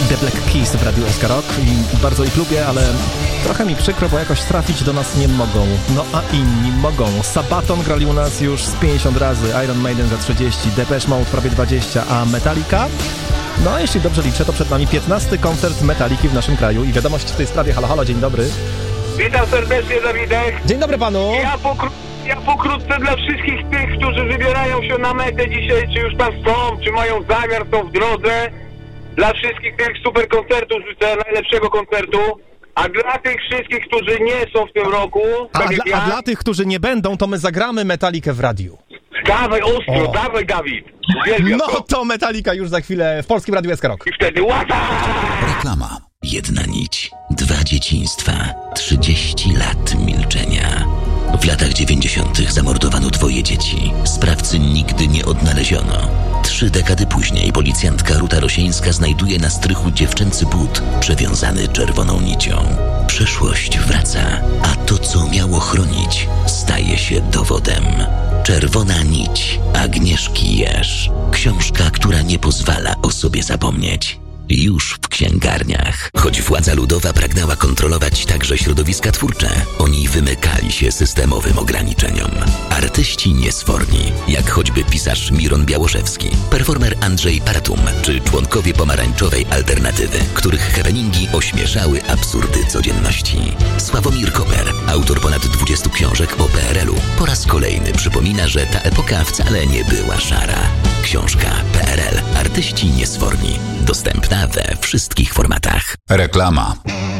The Black Keys w Radiu SK Rock i bardzo ich lubię, ale trochę mi przykro, bo jakoś trafić do nas nie mogą. No a inni mogą. Sabaton grali u nas już z 50 razy, Iron Maiden za 30, Depeche Mode prawie 20, a Metallica? No, jeśli dobrze liczę, to przed nami 15. koncert Metalliki w naszym kraju i wiadomość w tej sprawie. Halo, halo, dzień dobry. Witam serdecznie, Dawidek. Dzień dobry panu. Ja pokrótce dla wszystkich tych, którzy wybierają się na metę dzisiaj, czy już tam są, czy mają zamiar, są w drodze. Dla wszystkich tych super koncertów życzę najlepszego koncertu. A dla tych wszystkich, którzy nie są w tym roku... A dla tych, którzy nie będą, to my zagramy Metallicę w radiu. Dawaj ostro, dawaj Dawid. Uwielbiam No to. to Metallica już za chwilę w Polskim Radiu SK Rock. I wtedy łata! Reklama. Jedna nić, 2 dzieciństwa, 30 lat milczenia. W latach 90. zamordowano 2 dzieci. Sprawcy nigdy nie odnaleziono. 3 dekady później policjantka Ruta Rosieńska znajduje na strychu dziewczęcy but przewiązany czerwoną nicią. Przeszłość wraca, a to, co miało chronić, staje się dowodem. Czerwona nić Agnieszki Jerz. Książka, która nie pozwala o sobie zapomnieć. Już w księgarniach. Choć władza ludowa pragnęła kontrolować także środowiska twórcze, oni wymykali się systemowym ograniczeniom. Artyści niesforni, jak choćby pisarz Miron Białoszewski, performer Andrzej Paratum, czy członkowie pomarańczowej alternatywy, których happeningi ośmieszały absurdy codzienności. Sławomir Koper, autor ponad 20 książek o PRL-u, po raz kolejny przypomina, że ta epoka wcale nie była szara. Książka PRL. Artyści niesforni. Dostępna we wszystkich formatach. Reklama.